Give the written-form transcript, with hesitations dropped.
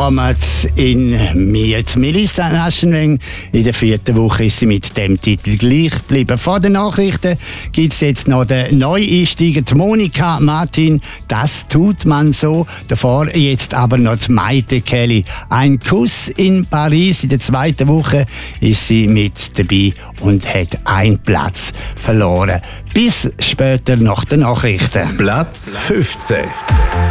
Format in Miet. Melissa Naschenweng, in der 4. Woche ist sie mit dem Titel gleich geblieben. Vor den Nachrichten gibt es jetzt noch den Neueinsteiger, die Monika Martin. Das tut man so. Davor jetzt aber noch die Maite Kelly. Ein Kuss in Paris. In der 2. Woche ist sie mit dabei und hat einen Platz verloren. Bis später nach den Nachrichten. Platz 15.